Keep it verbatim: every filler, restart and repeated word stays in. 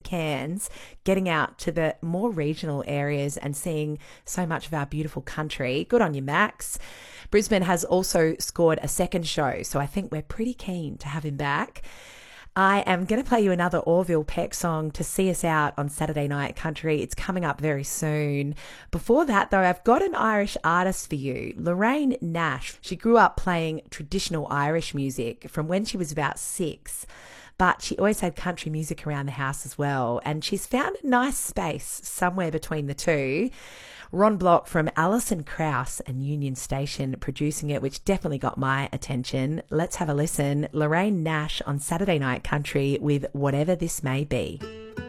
Cairns, getting out to the more regional areas and seeing so much of our beautiful country. Good on you, Max. Brisbane has also scored a second show, so I think we're pretty keen to have him back. I am going to play you another Orville Peck song to see us out on Saturday Night Country. It's coming up very soon. Before that, though, I've got an Irish artist for you, Lorraine Nash. She grew up playing traditional Irish music from when she was about six, but she always had country music around the house as well, and she's found a nice space somewhere between the two. Ron Block from Alison Krauss and Union Station producing it, which definitely got my attention. Let's have a listen. Lorraine Nash on Saturday Night Country with Whatever This May Be.